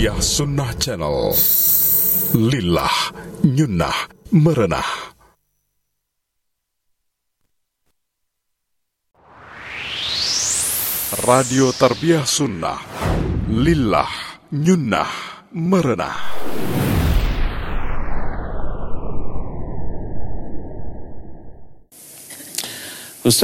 Tarbiyah Sunnah Channel. Lillah, nyunnah, merenah. Radio Tarbiyah Sunnah. Lillah, nyunnah, merenah.